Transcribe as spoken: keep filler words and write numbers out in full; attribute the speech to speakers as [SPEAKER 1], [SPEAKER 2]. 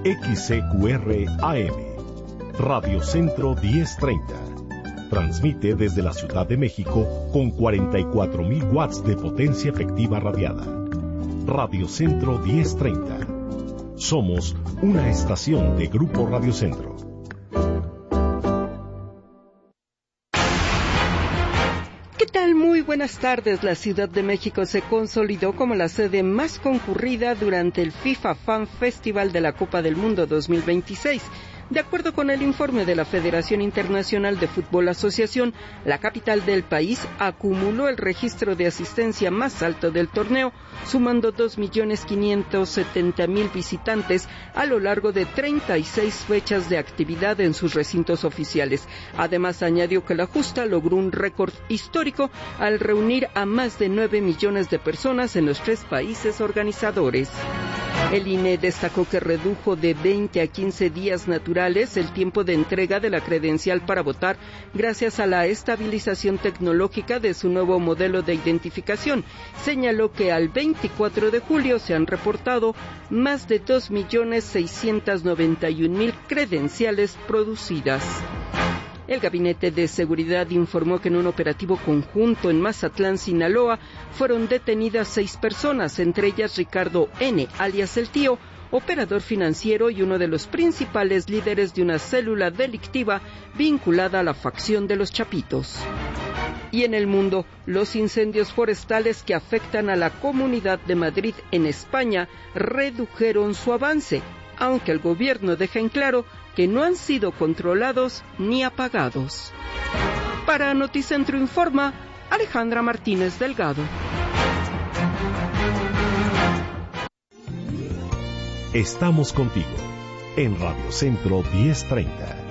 [SPEAKER 1] X C Q R A M, Radio Centro diez treinta. Transmite desde la Ciudad de México con cuarenta y cuatro mil watts de potencia efectiva radiada. Radio Centro diez treinta. Somos una estación de Grupo Radio Centro.
[SPEAKER 2] ¿Qué tal? Muy buenas tardes. La Ciudad de México se consolidó como la sede más concurrida durante el FIFA Fan Festival de la Copa del Mundo dos mil veintiséis. De acuerdo con el informe de la Federación Internacional de Fútbol Asociación, la capital del país acumuló el registro de asistencia más alto del torneo, sumando dos millones quinientos setenta mil visitantes a lo largo de treinta y seis fechas de actividad en sus recintos oficiales. Además, añadió que la justa logró un récord histórico al reunir a más de nueve millones de personas en los tres países organizadores. El I N E destacó que redujo de veinte a quince días naturales el tiempo de entrega de la credencial para votar gracias a la estabilización tecnológica de su nuevo modelo de identificación. Señaló que al veinticuatro de julio se han reportado más de dos millones seiscientos noventa y un mil credenciales producidas. El Gabinete de Seguridad informó que en un operativo conjunto en Mazatlán, Sinaloa, fueron detenidas seis personas, entre ellas Ricardo N., alias El Tío, operador financiero y uno de los principales líderes de una célula delictiva vinculada a la facción de los Chapitos. Y en el mundo, los incendios forestales que afectan a la Comunidad de Madrid en España redujeron su avance, aunque el gobierno deja en claro que no han sido controlados ni apagados. Para Noticentro Informa, Alejandra Martínez Delgado.
[SPEAKER 1] Estamos contigo en Radio Centro diez treinta.